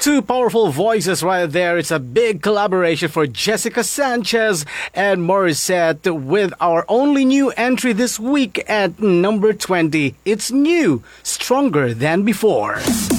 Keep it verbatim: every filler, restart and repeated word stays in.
Two powerful voices right there. It's a big collaboration for Jessica Sanchez and Morissette with our only new entry this week at number twenty. It's new, stronger than before.